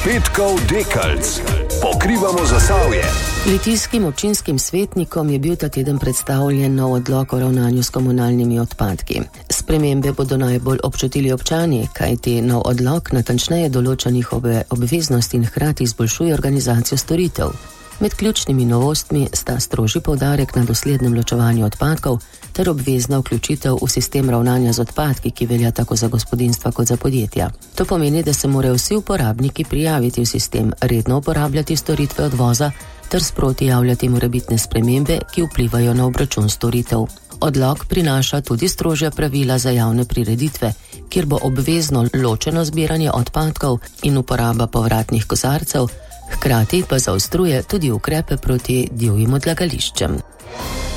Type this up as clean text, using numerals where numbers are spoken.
Petkov Dekalc. Pokrivamo Zasavje. Litijskim občinskim svetnikom je bil ta teden predstavljen nov odlok o ravnanju s komunalnimi odpadki. Spremembe bodo najbolj občutili občani, kajti nov odlok natančneje določa njihove obveznosti in hkrati izboljšuje organizacijo storitev. Med ključnimi novostmi sta strožji poudarek na doslednem ločevanju odpadkov ter obvezna vključitev v sistem ravnanja z odpadki, ki velja tako za gospodinjstva kot za podjetja. To pomeni, da se morajo vsi uporabniki prijaviti v sistem, redno uporabljati storitve odvoza ter sproti javljati morebitne spremembe, ki vplivajo na obračun storitev. Odlok prinaša tudi strožja pravila za javne prireditve, kjer bo obvezno ločeno zbiranje odpadkov in uporaba povratnih kozarcev, hkrati pa zaostruje tudi ukrepe proti divjim odlagališčem.